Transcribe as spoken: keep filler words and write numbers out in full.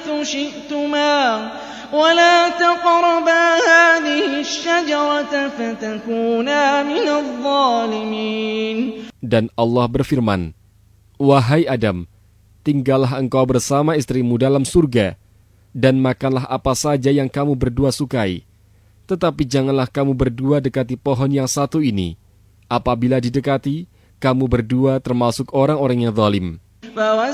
حَيْثُ شِئْتُمَا وَلَا تَقْرَبَا هَٰذِهِ الشَّجَرَةَ فَتَكُونَا مِنَ الظَّالِمِينَ. Dan Allah berfirman, wahai Adam, tinggallah engkau bersama istrimu dalam surga, dan makanlah apa saja yang kamu berdua sukai. Tetapi janganlah kamu berdua dekati pohon yang satu ini. Apabila didekati, kamu berdua termasuk orang-orang yang zalim.